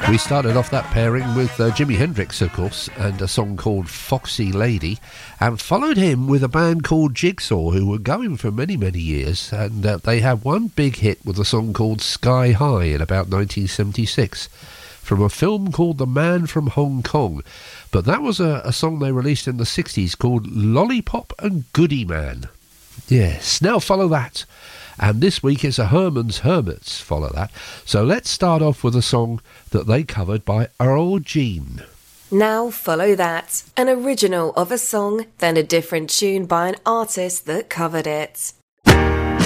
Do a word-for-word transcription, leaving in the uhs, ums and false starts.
We started off that pairing with uh, Jimi Hendrix, of course, and a song called Foxy Lady, and followed him with a band called Jigsaw, who were going for many, many years, and uh, they had one big hit with a song called Sky High in about nineteen seventy-six, from a film called The Man from Hong Kong. But that was a, a song they released in the sixties called Lollipop and Goody Man. Yes, now follow that. And this week is a Herman's Hermits, follow that. So let's start off with a song that they covered by Earl Jean. Now follow that. An original of a song, then a different tune by an artist that covered it.